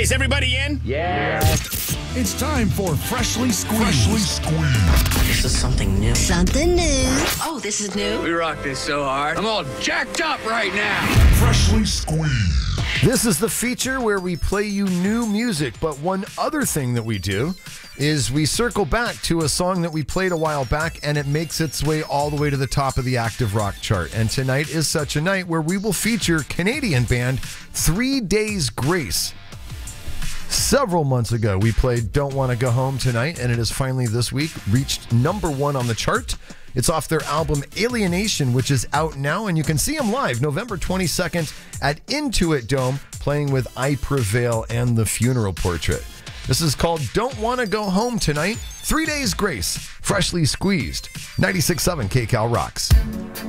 Okay, is everybody in? Yeah. It's time for Freshly Squeezed. This is something new. Something new. Oh, this is new? We rock this so hard. I'm all jacked up right now. Freshly Squeezed. This is the feature where we play you new music, but one other thing that we do is we circle back to a song that we played a while back, and it makes its way all the way to the top of the active rock chart. And tonight is such a night where we will feature Canadian band 3 Days Grace. Several months ago, we played Don't Wanna Go Home Tonight, and it has finally this week reached #1 on the chart. It's off their album Alienation, which is out now, and you can see them live November 22nd at Intuit Dome, playing with I Prevail and The Funeral Portrait. This is called Don't Wanna Go Home Tonight. 3 Days Grace, freshly squeezed. 96.7 KCal rocks.